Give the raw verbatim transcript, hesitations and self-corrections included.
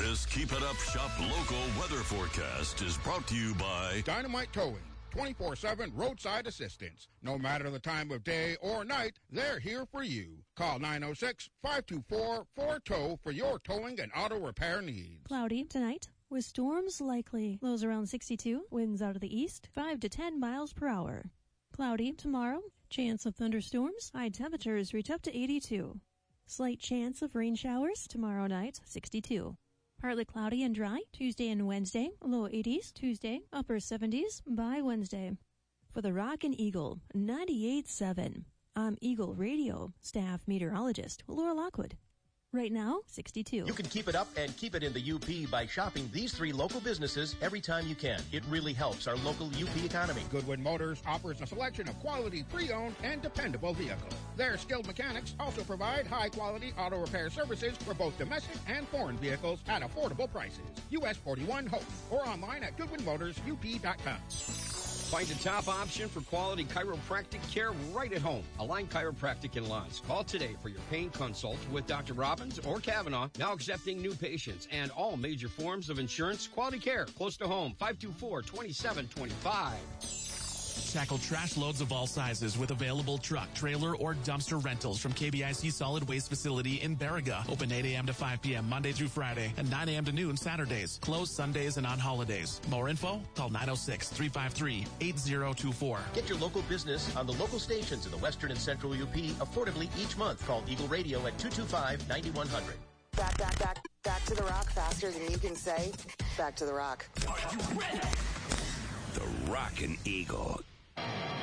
This Keep It Up Shop Local weather forecast is brought to you by Dynamite Towing, twenty-four seven roadside assistance. No matter the time of day or night, they're here for you. Call nine oh six, five two four, four tow for your towing and auto repair needs. Cloudy tonight with storms likely. Lows around sixty-two, winds out of the east, five to ten miles per hour. Cloudy tomorrow, chance of thunderstorms, high temperatures reach up to eighty-two. Slight chance of rain showers tomorrow night, sixty-two. Partly cloudy and dry Tuesday and Wednesday, low eighties Tuesday, upper seventies by Wednesday. For the Rockin' Eagle, ninety-eight point seven. I'm Eagle Radio staff meteorologist Laura Lockwood. Right now, sixty-two. You can keep it up and keep it in the U P by shopping these three local businesses every time you can. It really helps our local U P economy. Goodwin Motors offers a selection of quality pre-owned and dependable vehicles. Their skilled mechanics also provide high-quality auto repair services for both domestic and foreign vehicles at affordable prices. U S forty-one Hope or online at goodwin motors u p dot com. Find a top option for quality chiropractic care right at home. Align Chiropractic in Lawrence. Call today for your pain consult with Doctor Robbins or Kavanaugh. Now accepting new patients and all major forms of insurance. Quality care close to home. five two four, two seven two five. Tackle trash loads of all sizes with available truck, trailer, or dumpster rentals from K B I C Solid Waste Facility in Baraga. Open eight a.m. to five p.m. Monday through Friday and nine a.m. to noon Saturdays. Closed Sundays and on holidays. More info? Call nine oh six, three five three, eight oh two four. Get your local business on the local stations in the western and central U P affordably each month. Call Eagle Radio at two two five, nine one zero zero. Back, back, back, back to the rock faster than you can say. Back to the rock. Are you ready? The Rockin' Eagle.